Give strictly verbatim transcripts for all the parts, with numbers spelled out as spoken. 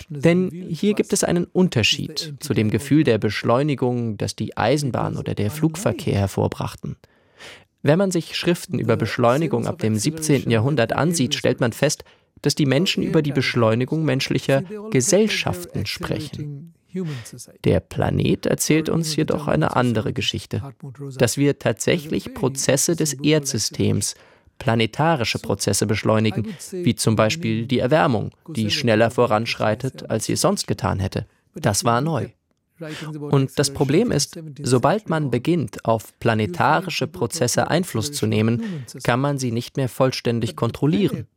Denn hier gibt es einen Unterschied zu dem Gefühl der Beschleunigung, das die Eisenbahn oder der Flugverkehr hervorbrachten. Wenn man sich Schriften über Beschleunigung ab dem siebzehnten Jahrhundert ansieht, stellt man fest, dass die Menschen über die Beschleunigung menschlicher Gesellschaften sprechen. Der Planet erzählt uns jedoch eine andere Geschichte, dass wir tatsächlich Prozesse des Erdsystems, planetarische Prozesse beschleunigen, wie zum Beispiel die Erwärmung, die schneller voranschreitet, als sie es sonst getan hätte. Das war neu. Und das Problem ist, sobald man beginnt, auf planetarische Prozesse Einfluss zu nehmen, kann man sie nicht mehr vollständig kontrollieren.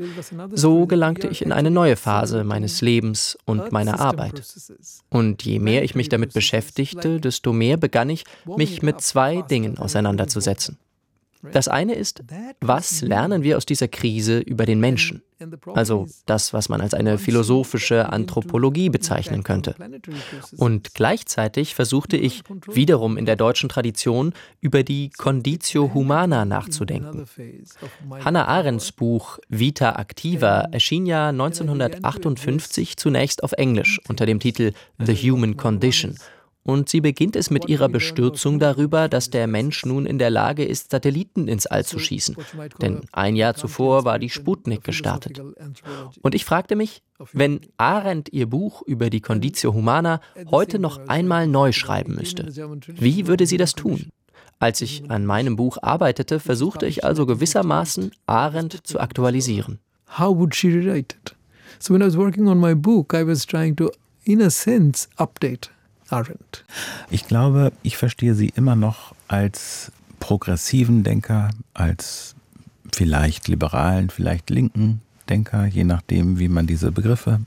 So gelangte ich in eine neue Phase meines Lebens und meiner Arbeit. Und je mehr ich mich damit beschäftigte, desto mehr begann ich, mich mit zwei Dingen auseinanderzusetzen. Das eine ist, was lernen wir aus dieser Krise über den Menschen? Also das, was man als eine philosophische Anthropologie bezeichnen könnte. Und gleichzeitig versuchte ich, wiederum in der deutschen Tradition, über die Conditio Humana nachzudenken. Hannah Arendts Buch Vita Activa erschien ja neunzehnhundertachtundfünfzig zunächst auf Englisch unter dem Titel The Human Condition. Und sie beginnt es mit ihrer Bestürzung darüber, dass der Mensch nun in der Lage ist, Satelliten ins All zu schießen. Denn ein Jahr zuvor war die Sputnik gestartet. Und ich fragte mich, wenn Arendt ihr Buch über die Conditio Humana heute noch einmal neu schreiben müsste, wie würde sie das tun? Als ich an meinem Buch arbeitete, versuchte ich also gewissermaßen, Arendt zu aktualisieren. How would she rewrite it? So when I was working on my book, I was trying to, in a sense, update Arendt. Ich glaube, ich verstehe sie immer noch als progressiven Denker, als vielleicht liberalen, vielleicht linken Denker, je nachdem, wie man diese Begriffe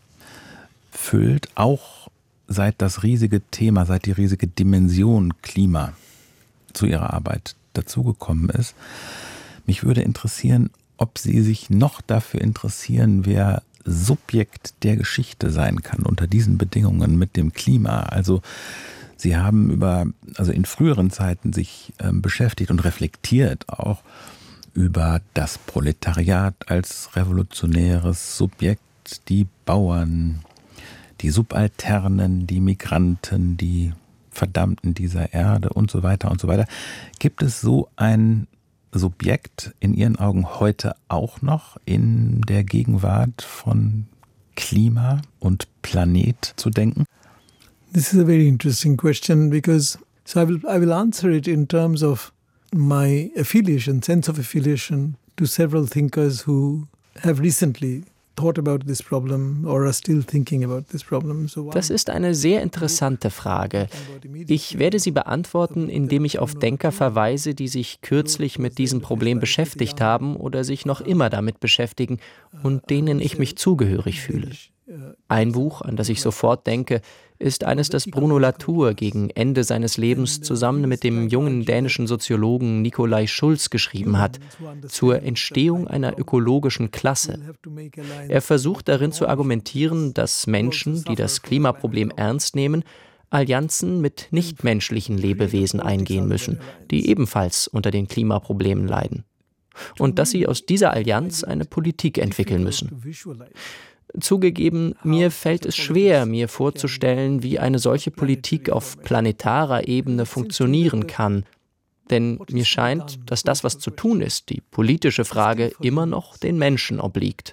füllt. Auch seit das riesige Thema, seit die riesige Dimension Klima zu ihrer Arbeit dazugekommen ist. Mich würde interessieren, ob Sie sich noch dafür interessieren, wer Subjekt der Geschichte sein kann unter diesen Bedingungen mit dem Klima. Also Sie haben über, also in früheren Zeiten sich ähm, beschäftigt und reflektiert auch über das Proletariat als revolutionäres Subjekt, die Bauern, die Subalternen, die Migranten, die Verdammten dieser Erde und so weiter und so weiter. Gibt es so ein Subjekt in Ihren Augen heute auch noch in der Gegenwart von Klima und Planet zu denken? This is a very interesting question because so I will I will answer it in terms of my affiliation, sense of affiliation to several thinkers who have recently thought about this problem or are still thinking about this problem. So das ist eine sehr interessante Frage. Ich werde sie beantworten, indem ich auf Denker verweise, die sich kürzlich mit diesem Problem beschäftigt haben oder sich noch immer damit beschäftigen und denen ich mich zugehörig fühle. Ein Buch, an das ich sofort denke, ist eines, das Bruno Latour gegen Ende seines Lebens zusammen mit dem jungen dänischen Soziologen Nikolai Schulz geschrieben hat, zur Entstehung einer ökologischen Klasse. Er versucht darin zu argumentieren, dass Menschen, die das Klimaproblem ernst nehmen, Allianzen mit nichtmenschlichen Lebewesen eingehen müssen, die ebenfalls unter den Klimaproblemen leiden. Und dass sie aus dieser Allianz eine Politik entwickeln müssen. Zugegeben, mir fällt es schwer, mir vorzustellen, wie eine solche Politik auf planetarer Ebene funktionieren kann. Denn mir scheint, dass das, was zu tun ist, die politische Frage, immer noch den Menschen obliegt.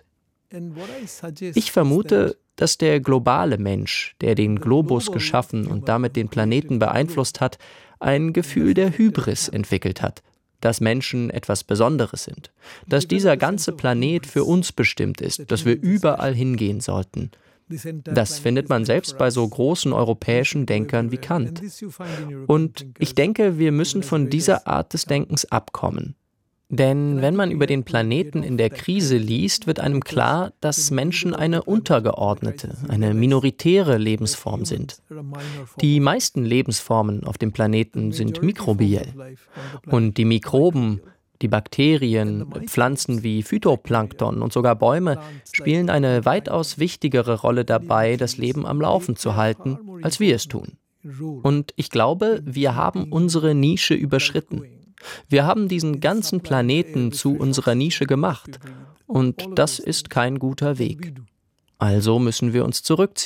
Ich vermute, dass der globale Mensch, der den Globus geschaffen und damit den Planeten beeinflusst hat, ein Gefühl der Hybris entwickelt hat. Dass Menschen etwas Besonderes sind, dass dieser ganze Planet für uns bestimmt ist, dass wir überall hingehen sollten. Das findet man selbst bei so großen europäischen Denkern wie Kant. Und ich denke, wir müssen von dieser Art des Denkens abkommen. Denn wenn man über den Planeten in der Krise liest, wird einem klar, dass Menschen eine untergeordnete, eine minoritäre Lebensform sind. Die meisten Lebensformen auf dem Planeten sind mikrobiell. Und die Mikroben, die Bakterien, Pflanzen wie Phytoplankton und sogar Bäume spielen eine weitaus wichtigere Rolle dabei, das Leben am Laufen zu halten, als wir es tun. Und ich glaube, wir haben unsere Nische überschritten. Wir haben diesen ganzen Planeten zu unserer Nische gemacht. Und das ist kein guter Weg. Also müssen wir uns zurückziehen.